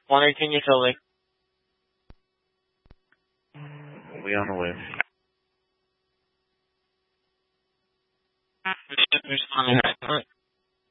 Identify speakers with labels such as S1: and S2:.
S1: 118 utility.
S2: We'll be on the way.
S1: Responding.